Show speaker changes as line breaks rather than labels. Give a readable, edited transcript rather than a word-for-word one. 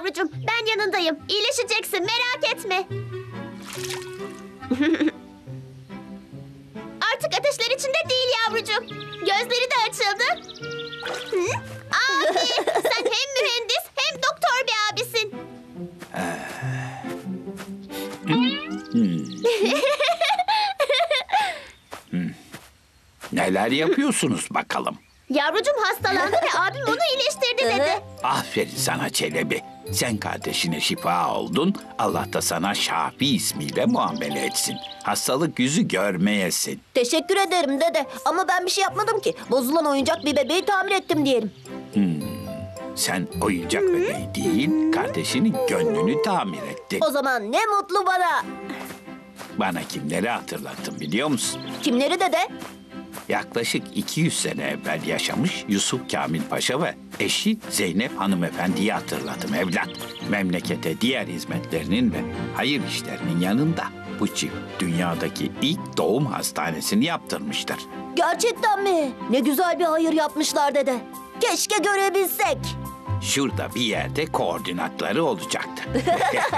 yavrucuğum, ben yanındayım. İyileşeceksin, merak etme. Artık ateşler içinde değil yavrucuğum. Gözleri de açıldı. Hı? Abi, sen hem mühendis hem doktor bir abisin.
Neler yapıyorsunuz bakalım?
Yavrucuğum hastalandı ve abim onu iyileştirdi dedi.
Aferin sana Çelebi. Sen kardeşine şifa oldun. Allah da sana Şafi ismiyle muamele etsin. Hastalık yüzü görmeyesin.
Teşekkür ederim dede ama ben bir şey yapmadım ki. Bozulan oyuncak bir bebeği tamir ettim diyelim.
Sen oyuncak bebeği değil, kardeşinin gönlünü tamir ettin.
O zaman ne mutlu bana.
Bana kimleri hatırlattın biliyor musun?
Kimleri dede?
Yaklaşık 200 sene evvel yaşamış Yusuf Kamil Paşa ve eşi Zeynep Hanımefendi'yi hatırladım evlat. Memlekete diğer hizmetlerinin ve hayır işlerinin yanında bu çift dünyadaki ilk doğum hastanesini yaptırmıştır.
Gerçekten mi? Ne güzel bir hayır yapmışlar dede. Keşke görebilsek.
Şurada bir yerde koordinatları olacaktı.